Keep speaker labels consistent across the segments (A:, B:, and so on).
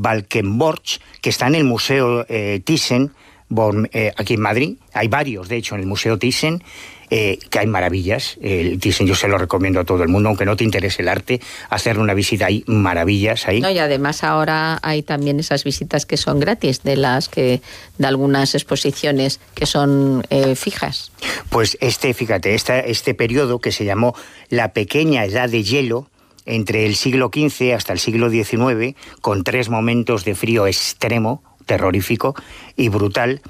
A: Valkenborg, que está en el Museo Thyssen, aquí en Madrid. Hay varios, de hecho, en el Museo Thyssen, que hay maravillas. El Thyssen yo se lo recomiendo a todo el mundo, aunque no te interese el arte, hacerle una visita ahí, maravillas ahí.
B: No, y además ahora hay también esas visitas que son gratis, de algunas exposiciones que son fijas.
A: Pues fíjate, este periodo que se llamó la pequeña edad de hielo, entre el siglo XV hasta el siglo XIX, con 3 momentos de frío extremo, terrorífico y brutal,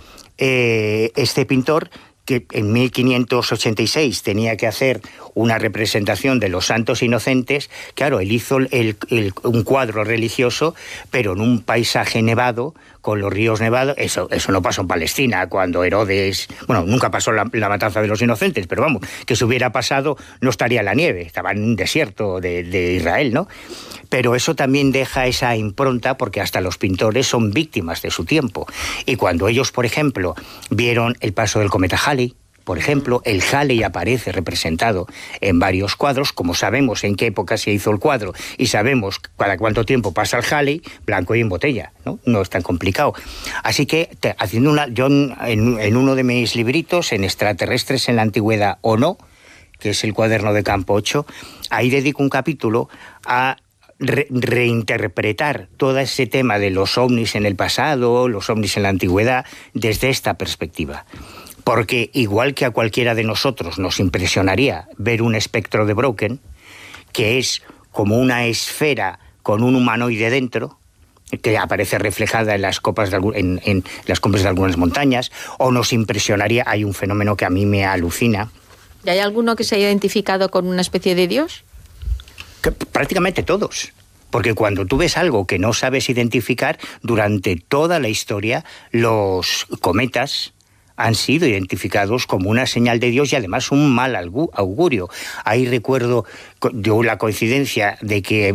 A: este pintor, que en 1586 tenía que hacer una representación de los santos inocentes, claro, él hizo un cuadro religioso, pero en un paisaje nevado, con los ríos nevados. Eso no pasó en Palestina, cuando Herodes... Bueno, nunca pasó la matanza de los inocentes, pero vamos, que si hubiera pasado no estaría en la nieve, estaba en un desierto de Israel, ¿no? Pero eso también deja esa impronta, porque hasta los pintores son víctimas de su tiempo. Y cuando ellos, por ejemplo, vieron el paso del cometa Halley, por ejemplo, el Halley aparece representado en varios cuadros, como sabemos en qué época se hizo el cuadro y sabemos cada cuánto tiempo pasa el Halley, blanco y en botella, ¿no? No es tan complicado. Así que, yo en uno de mis libritos, en Extraterrestres en la Antigüedad o no, que es el cuaderno de campo 8, ahí dedico un capítulo a reinterpretar todo ese tema de los ovnis en el pasado, los ovnis en la antigüedad, desde esta perspectiva. Porque igual que a cualquiera de nosotros nos impresionaría ver un espectro de Brocken, que es como una esfera con un humanoide dentro, que aparece reflejada en las copas en las cumbres de algunas montañas, o nos impresionaría, hay un fenómeno que a mí me alucina.
B: ¿Y hay alguno que se haya identificado con una especie de dios?
A: Prácticamente todos. Porque cuando tú ves algo que no sabes identificar, durante toda la historia, los cometas han sido identificados como una señal de Dios y además un mal augurio. Ahí recuerdo yo la coincidencia de que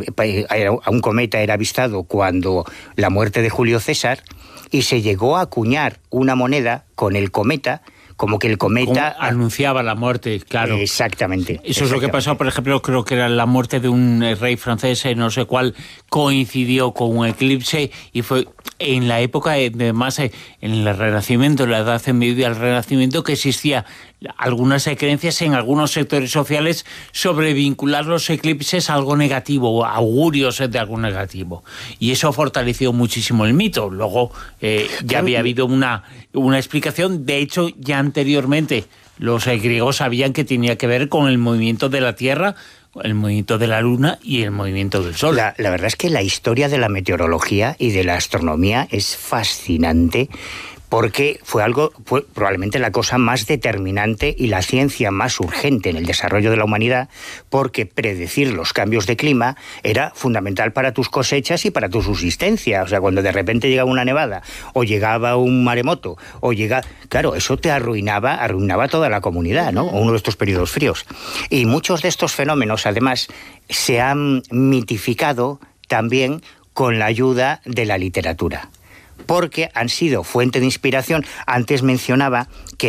A: un cometa era avistado cuando la muerte de Julio César, y se llegó a acuñar una moneda con el cometa, como que el cometa...
C: Como anunciaba la muerte, claro.
A: Exactamente.
C: Eso es lo que pasó, por ejemplo, creo que era la muerte de un rey francés, no sé cuál, coincidió con un eclipse, y fue en la época, además, en el Renacimiento, en la Edad Media, el Renacimiento, que existía algunas creencias en algunos sectores sociales sobre vincular los eclipses a algo negativo, augurios de algo negativo. Y eso fortaleció muchísimo el mito. Luego ya había habido una explicación. De hecho, ya anteriormente los griegos sabían que tenía que ver con el movimiento de la Tierra, el movimiento de la Luna y el movimiento del Sol.
A: La verdad es que la historia de la meteorología y de la astronomía es fascinante, porque fue probablemente la cosa más determinante y la ciencia más urgente en el desarrollo de la humanidad, porque predecir los cambios de clima era fundamental para tus cosechas y para tu subsistencia. O sea, cuando de repente llegaba una nevada, o llegaba un maremoto, claro, eso te arruinaba toda la comunidad, ¿no? Uno de estos periodos fríos. Y muchos de estos fenómenos, además, se han mitificado también con la ayuda de la literatura, porque han sido fuente de inspiración. Antes mencionaba que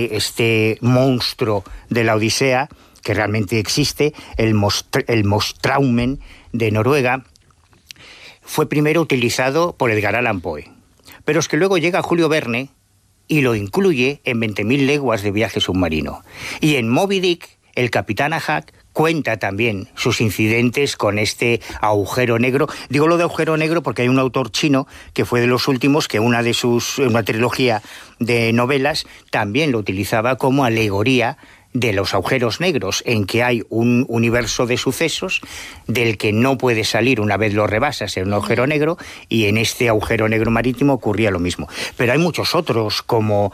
A: este monstruo de la Odisea, que realmente existe, el Mostraumen de Noruega, fue primero utilizado por Edgar Allan Poe. Pero es que luego llega Julio Verne y lo incluye en 20.000 leguas de viaje submarino. Y en Moby Dick, el capitán Ahab cuenta también sus incidentes con este agujero negro. Digo lo de agujero negro porque hay un autor chino que fue de los últimos que una trilogía de novelas también lo utilizaba como alegoría de los agujeros negros, en que hay un universo de sucesos del que no puedes salir una vez lo rebasas en un agujero negro, y en este agujero negro marítimo ocurría lo mismo. Pero hay muchos otros, como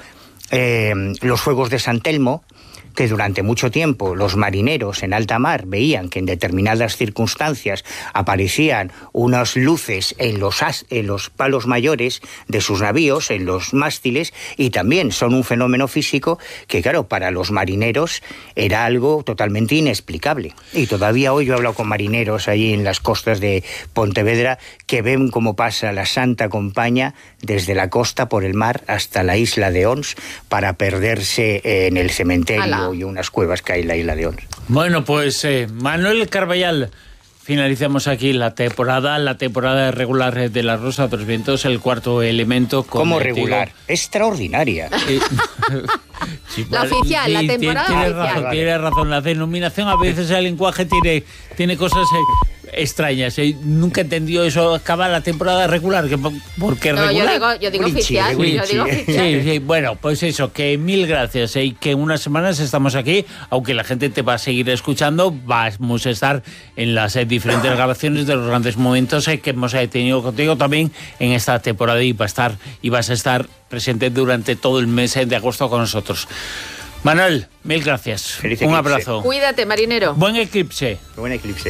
A: los fuegos de San Telmo, que durante mucho tiempo los marineros en alta mar veían que en determinadas circunstancias aparecían unas luces en los palos mayores de sus navíos, en los mástiles, y también son un fenómeno físico que, claro, para los marineros era algo totalmente inexplicable. Y todavía hoy yo he hablado con marineros allí en las costas de Pontevedra que ven cómo pasa la Santa Compaña desde la costa por el mar hasta la isla de Ons para perderse en el cementerio y unas cuevas que hay en la isla de Ons.
C: Bueno, pues Manuel Carballal, finalizamos aquí la temporada regular de La Rosa de los Vientos, el cuarto elemento.
A: ¿Cómo regular? Extraordinaria.
C: Sí,
B: la oficial, la temporada oficial.
C: Tiene razón, la denominación a veces el lenguaje tiene cosas extrañas. Nunca entendió eso. Acaba la temporada regular. ¿Por qué regular?
B: Yo digo oficial.
C: Sí, bueno, pues eso, que mil gracias. Y que en unas semanas estamos aquí, aunque la gente te va a seguir escuchando, vamos a estar en las diferentes grabaciones de los grandes momentos que hemos tenido contigo también en esta temporada, y vas a estar presente durante todo el mes de agosto con nosotros. Manuel, mil gracias.
A: Feliz
C: Un
A: eclipse.
C: abrazo.
B: Cuídate, marinero.
C: Buen eclipse.
A: Buen eclipse.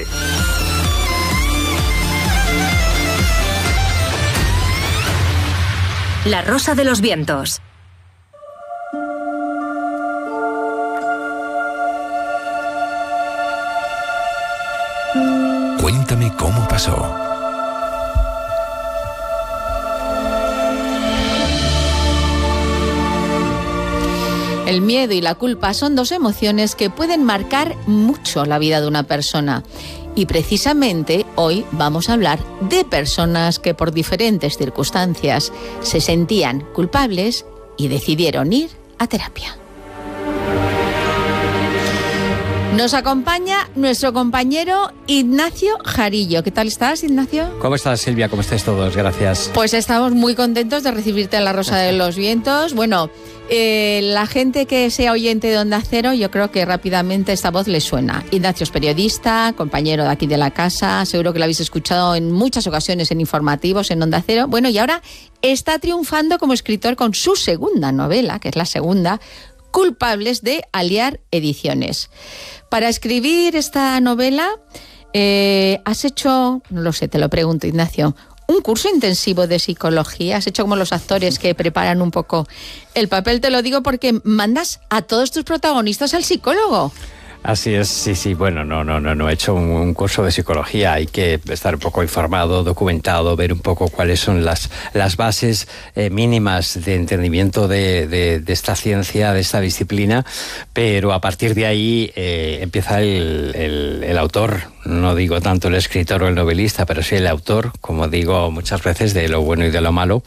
D: La Rosa de los Vientos.
E: Cuéntame cómo pasó.
B: El miedo y la culpa son dos emociones que pueden marcar mucho la vida de una persona. Y precisamente hoy vamos a hablar de personas que por diferentes circunstancias se sentían culpables y decidieron ir a terapia. Nos acompaña nuestro compañero Ignacio Jarillo. ¿Qué tal estás, Ignacio?
F: ¿Cómo estás, Silvia? ¿Cómo estáis todos? Gracias.
B: Pues estamos muy contentos de recibirte en La Rosa de los Vientos. Bueno, la gente que sea oyente de Onda Cero, yo creo que rápidamente esta voz le suena. Ignacio es periodista, compañero de aquí de la casa, seguro que lo habéis escuchado en muchas ocasiones en informativos, en Onda Cero. Bueno, y ahora está triunfando como escritor con su segunda novela, que es la segunda, Culpables, de Aliar Ediciones. Para escribir esta novela has hecho, no lo sé, te lo pregunto, Ignacio, un curso intensivo de psicología. Has hecho como los actores que preparan un poco el papel. Te lo digo porque mandas a todos tus protagonistas al psicólogo.
F: Así es, sí. Bueno, no he hecho un curso de psicología. Hay que estar un poco informado, documentado, ver un poco cuáles son las bases mínimas de entendimiento de esta ciencia, de esta disciplina, pero a partir de ahí empieza el autor, no digo tanto el escritor o el novelista, pero sí el autor, como digo muchas veces, de lo bueno y de lo malo,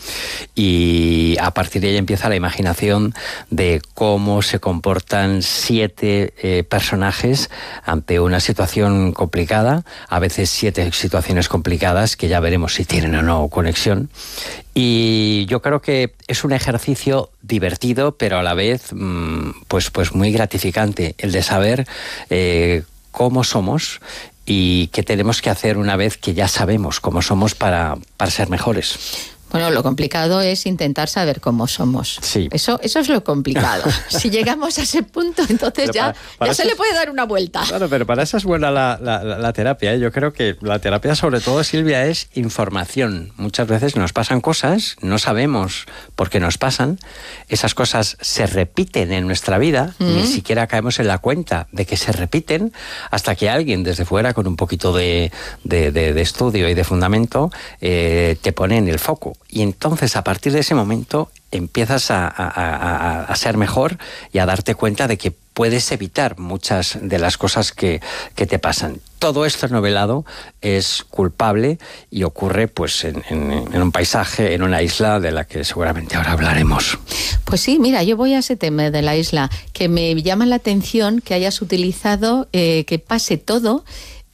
F: y a partir de ahí empieza la imaginación de cómo se comportan 7 personajes ante una situación complicada, a veces 7 situaciones complicadas que ya veremos si tienen o no conexión. Y yo creo que es un ejercicio divertido, pero a la vez pues muy gratificante, el de saber cómo somos y qué tenemos que hacer una vez que ya sabemos cómo somos para ser mejores.
B: Bueno, lo complicado es intentar saber cómo somos.
F: Sí.
B: Eso es lo complicado. Si llegamos a ese punto, entonces ya se le puede dar una vuelta.
F: Claro, pero para eso es buena la terapia, ¿eh? Yo creo que la terapia, sobre todo, Silvia, es información. Muchas veces nos pasan cosas, no sabemos por qué nos pasan. Esas cosas se repiten en nuestra vida, ni siquiera caemos en la cuenta de que se repiten, hasta que alguien desde fuera, con un poquito de estudio y de fundamento, te pone en el foco. Y entonces, a partir de ese momento, empiezas a ser mejor y a darte cuenta de que puedes evitar muchas de las cosas que te pasan. Todo esto novelado es Culpable y ocurre pues en un paisaje, en una isla de la que seguramente ahora hablaremos.
B: Pues sí, mira, yo voy a ese tema de la isla, que me llama la atención que hayas utilizado que pase todo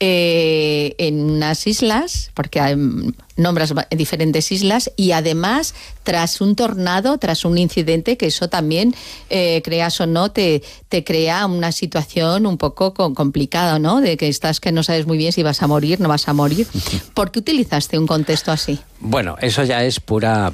B: en unas islas, porque nombras diferentes islas, y además tras un tornado, tras un incidente, que eso también, creas o no, te crea una situación un poco complicada, ¿no? De que que no sabes muy bien si vas a morir, no vas a morir. ¿Por qué utilizaste un contexto así?
F: Bueno, eso ya es pura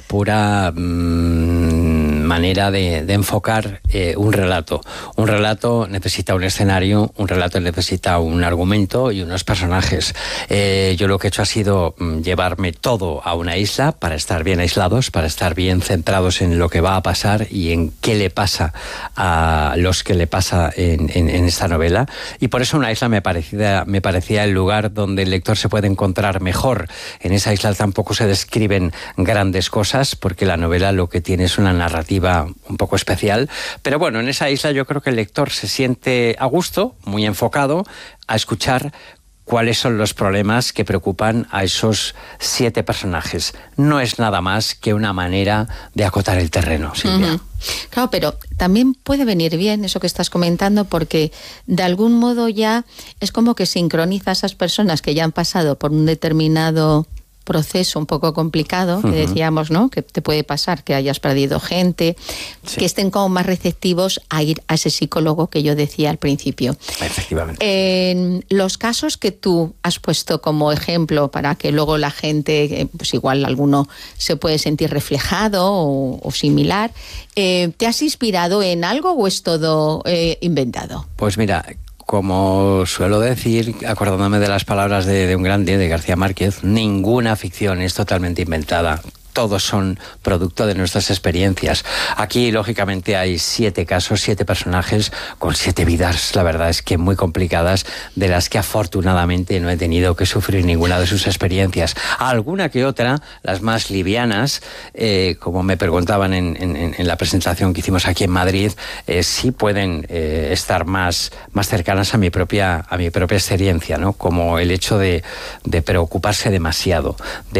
F: manera de enfocar un relato. Un relato necesita un escenario, un relato necesita un argumento y unos personajes. Yo lo que he hecho ha sido llevarme todo a una isla para estar bien aislados, para estar bien centrados en lo que va a pasar y en qué le pasa a los que le pasa en esta novela. Y por eso una isla me parecía el lugar donde el lector se puede encontrar mejor. En esa isla tampoco se describen grandes cosas, porque la novela lo que tiene es una narrativa un poco especial, pero bueno, en esa isla yo creo que el lector se siente a gusto, muy enfocado, a escuchar cuáles son los problemas que preocupan a esos 7 personajes. No es nada más que una manera de acotar el terreno, Silvia.
B: Claro, pero también puede venir bien eso que estás comentando, porque de algún modo ya es como que sincroniza a esas personas que ya han pasado por un determinado proceso un poco complicado, que decíamos, ¿no? Que te puede pasar, que hayas perdido gente, que estén como más receptivos a ir a ese psicólogo que yo decía al principio.
F: Efectivamente.
B: En los casos que tú has puesto como ejemplo para que luego la gente, pues igual alguno se puede sentir reflejado o similar, ¿te has inspirado en algo o es todo inventado?
F: Pues mira, como suelo decir, acordándome de las palabras de un grande, de García Márquez, ninguna ficción es totalmente inventada. Todos son producto de nuestras experiencias. Aquí, lógicamente, hay 7 casos, 7 personajes con 7 vidas, la verdad es que muy complicadas, de las que afortunadamente no he tenido que sufrir ninguna de sus experiencias. Alguna que otra, las más livianas, como me preguntaban en la presentación que hicimos aquí en Madrid, sí pueden estar más cercanas a mi propia experiencia, ¿no? Como el hecho de preocuparse demasiado,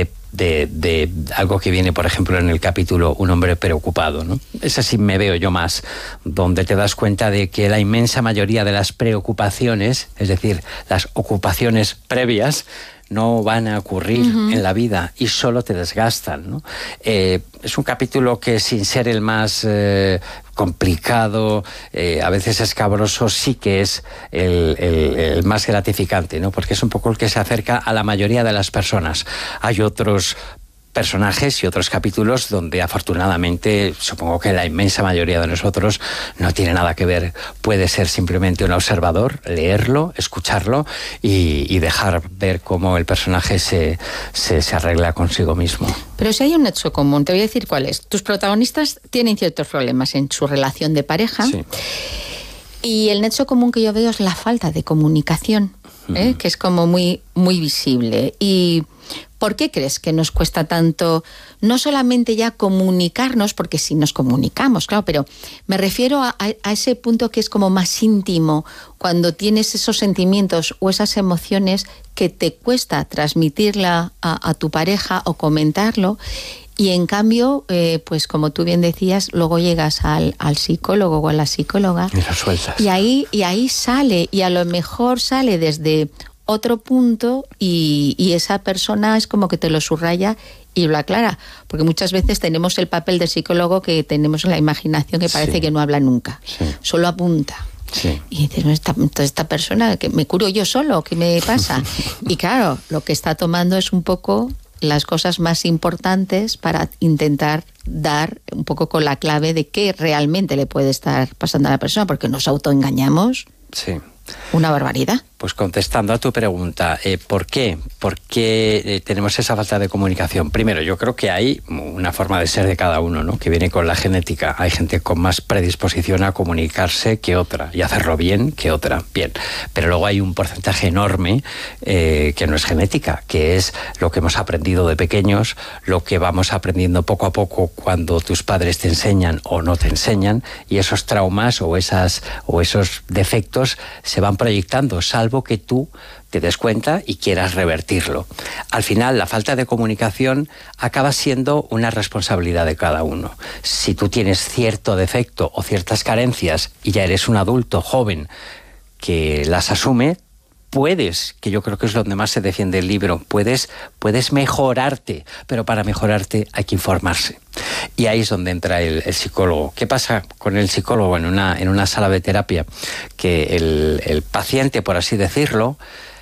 F: de algo que viene, por ejemplo, en el capítulo Un hombre preocupado, ¿no? Es así me veo yo más, donde te das cuenta de que la inmensa mayoría de las preocupaciones, es decir, las ocupaciones previas, no van a ocurrir en la vida y solo te desgastan, ¿no? Es un capítulo que, sin ser el más complicado, a veces escabroso, sí que es el más gratificante, ¿no? Porque es un poco el que se acerca a la mayoría de las personas. Hay otros personajes y otros capítulos donde afortunadamente supongo que la inmensa mayoría de nosotros no tiene nada que ver, puede ser simplemente un observador, leerlo, escucharlo y dejar ver cómo el personaje se arregla consigo mismo.
B: Pero si hay un nexo común, te voy a decir cuál es. Tus protagonistas tienen ciertos problemas en su relación de pareja,
F: sí.
B: Y el nexo común que yo veo es la falta de comunicación, que es como muy, muy visible. Y ¿por qué crees que nos cuesta tanto, no solamente ya comunicarnos, porque sí nos comunicamos, claro, pero me refiero a ese punto que es como más íntimo, cuando tienes esos sentimientos o esas emociones que te cuesta transmitirla a tu pareja o comentarlo, y en cambio, pues como tú bien decías, luego llegas al psicólogo o a la psicóloga
F: y lo sueltas.
B: Y ahí sale, y a lo mejor sale desde otro punto y esa persona es como que te lo subraya y lo aclara, porque muchas veces tenemos el papel de psicólogo que tenemos en la imaginación que parece que no habla nunca, solo apunta.
F: Sí.
B: Y dices, esta persona, que me curo yo solo, ¿qué me pasa? Y claro, lo que está tomando es un poco las cosas más importantes para intentar dar un poco con la clave de qué realmente le puede estar pasando a la persona, porque nos autoengañamos.
F: Sí.
B: Una barbaridad.
F: Pues contestando a tu pregunta, ¿por qué? ¿Por qué tenemos esa falta de comunicación? Primero, yo creo que hay una forma de ser de cada uno, ¿no? Que viene con la genética. Hay gente con más predisposición a comunicarse que otra y hacerlo bien que otra. Bien, pero luego hay un porcentaje enorme que no es genética, que es lo que hemos aprendido de pequeños, lo que vamos aprendiendo poco a poco cuando tus padres te enseñan o no te enseñan, y esos traumas o esos defectos se van proyectando, salvo que tú te des cuenta y quieras revertirlo. Al final, la falta de comunicación acaba siendo una responsabilidad de cada uno. Si tú tienes cierto defecto o ciertas carencias y ya eres un adulto joven que las asume, puedes, que yo creo que es donde más se defiende el libro, puedes mejorarte, pero para mejorarte hay que informarse. Y ahí es donde entra el psicólogo. ¿Qué pasa con el psicólogo en una sala de terapia? Que el paciente, por así decirlo,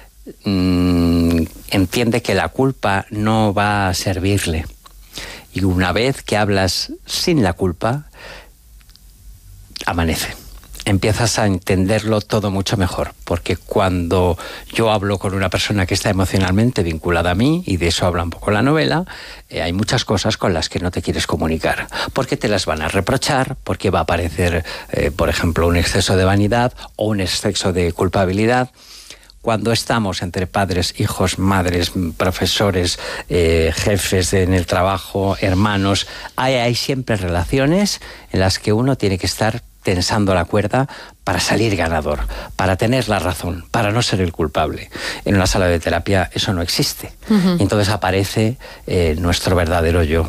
F: entiende que la culpa no va a servirle. Y una vez que hablas sin la culpa, amanece. Empiezas a entenderlo todo mucho mejor, porque cuando yo hablo con una persona que está emocionalmente vinculada a mí, y de eso habla un poco la novela, hay muchas cosas con las que no te quieres comunicar, porque te las van a reprochar, porque va a aparecer, por ejemplo, un exceso de vanidad o un exceso de culpabilidad. Cuando estamos entre padres, hijos, madres, profesores, jefes en el trabajo, hermanos, hay siempre relaciones en las que uno tiene que estar tensando la cuerda para salir ganador, para tener la razón, para no ser el culpable. En una sala de terapia eso no existe. Entonces aparece nuestro verdadero yo,